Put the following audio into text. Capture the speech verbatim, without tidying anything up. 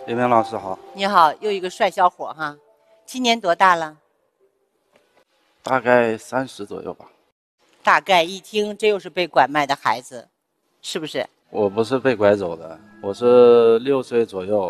林明老师好。 你好，又一个帅小伙哈，今年多大了？ 大概三十左右吧。 大概一听，这又是被拐卖的孩子，是不是？ 我不是被拐走的，我是六岁左右